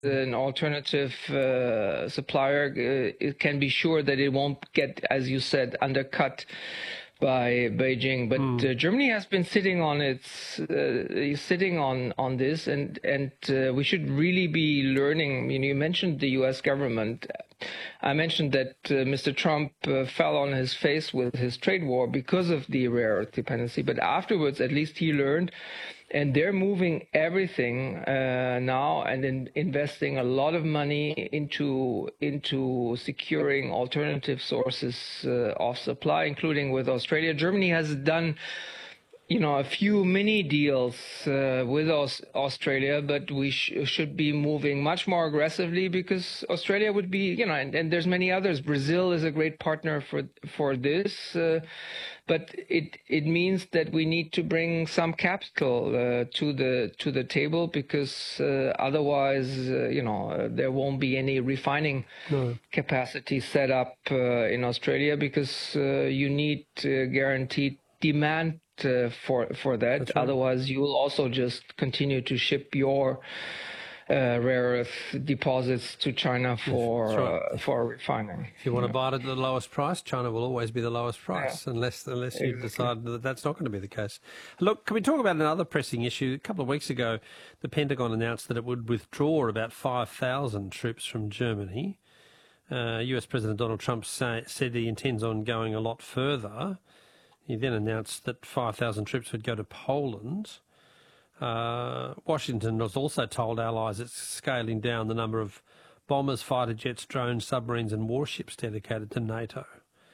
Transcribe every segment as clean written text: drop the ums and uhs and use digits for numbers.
an alternative supplier, it can be sure that it won't get, as you said, undercut by Beijing. But Germany has been sitting on on this, and we should really be learning. I mean, you mentioned the U.S. government. I mentioned that Mr. Trump fell on his face with his trade war because of the rare earth dependency. But afterwards, at least he learned. And they're moving everything now and investing a lot of money into securing alternative sources of supply, including with Australia. Germany has done, a few mini deals with Australia, but we should be moving much more aggressively because Australia would be, and there's many others. Brazil is a great partner for this. But it means that we need to bring some capital to the table because otherwise, there won't be any refining capacity set up in Australia because you need guaranteed demand for that. Right. Otherwise, you will also just continue to ship your rare earth deposits to China for refining. If you want to buy it at the lowest price, China will always be the lowest price, unless you decide that that's not going to be the case. Look, can we talk about another pressing issue? A couple of weeks ago, the Pentagon announced that it would withdraw about 5,000 troops from Germany. US President Donald Trump said he intends on going a lot further. He then announced that 5,000 troops would go to Poland. Washington has also told allies it's scaling down the number of bombers, fighter jets, drones, submarines and warships dedicated to NATO.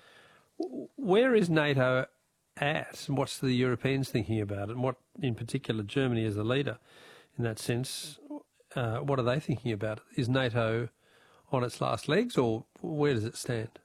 Where is NATO at, and what's the Europeans thinking about it, and what in particular Germany as a leader in that sense, what are they thinking about it? Is NATO on its last legs, or where does it stand?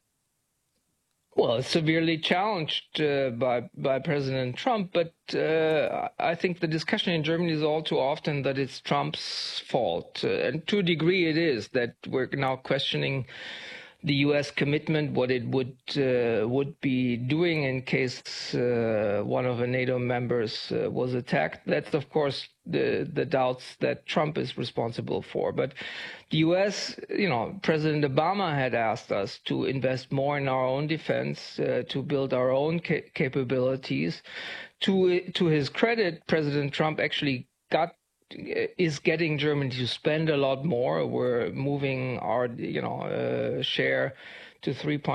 Well, it's severely challenged by President Trump, but I think the discussion in Germany is all too often that it's Trump's fault. And to a degree it is, that we're now questioning the U.S. commitment, what it would be doing in case one of the NATO members was attacked. That's, of course, the doubts that Trump is responsible for. But the U.S., President Obama had asked us to invest more in our own defense, to build our own capabilities. To his credit, President Trump actually is getting Germany to spend a lot more. We're moving our, share to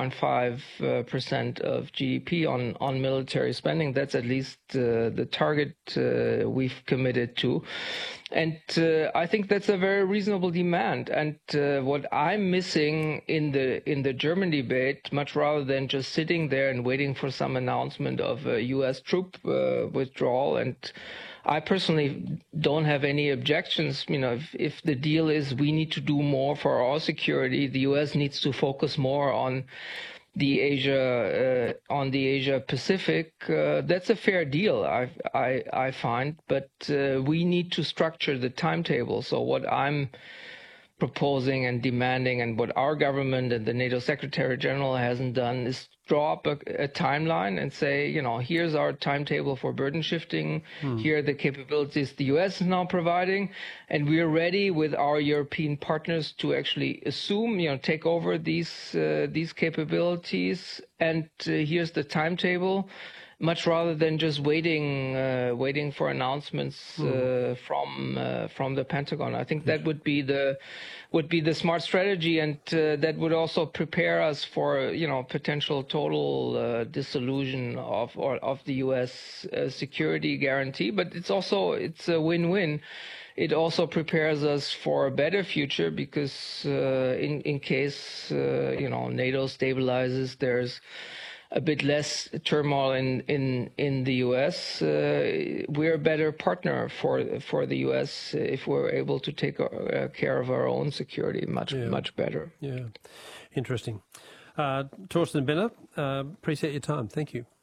3.5% of GDP on military spending. That's at least the target we've committed to. And I think that's a very reasonable demand. And what I'm missing in the German debate, much rather than just sitting there and waiting for some announcement of a U.S. troop withdrawal, and I personally don't have any objections. If the deal is we need to do more for our security, the U.S. needs to focus more on the Asia Pacific. That's a fair deal, I find. But we need to structure the timetable. So what I'm proposing and demanding, and what our government and the NATO Secretary General hasn't done, is draw up a timeline and say, here's our timetable for burden shifting. Here are the capabilities the U.S. is now providing, and we're ready with our European partners to actually assume, take over these capabilities. And here's the timetable. Much rather than just waiting for announcements from the Pentagon. I think that would be the smart strategy, and that would also prepare us for potential total dissolution of the U.S. security guarantee. But it's a win-win. It also prepares us for a better future because in case NATO stabilizes, there's a bit less turmoil in the U.S. We're a better partner for the U.S. if we're able to take care of our own security much better. Yeah, interesting. Thorsten Benner, appreciate your time. Thank you.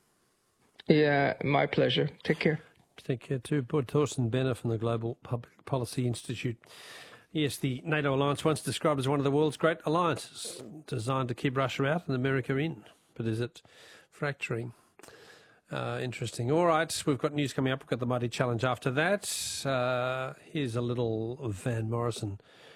Yeah, my pleasure. Take care. Take care too. Thorsten Benner from the Global Public Policy Institute. Yes, the NATO alliance, once described as one of the world's great alliances, designed to keep Russia out and America in. But is it fracturing? Interesting. All right, we've got news coming up. We've got the Mighty Challenge after that. Here's a little Van Morrison